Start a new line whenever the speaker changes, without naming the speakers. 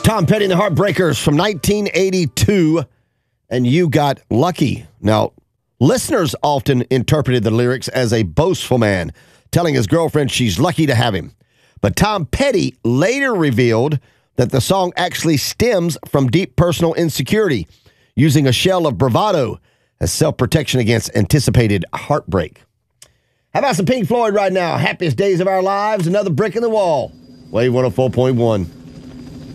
Tom Petty and the Heartbreakers from 1982, and You Got Lucky. Now, listeners often interpreted the lyrics as a boastful man telling his girlfriend she's lucky to have him. But Tom Petty later revealed that the song actually stems from deep personal insecurity, using a shell of bravado as self-protection against anticipated heartbreak. How about some Pink Floyd right now? Happiest Days of Our Lives, another brick in the wall. Wave 104.1.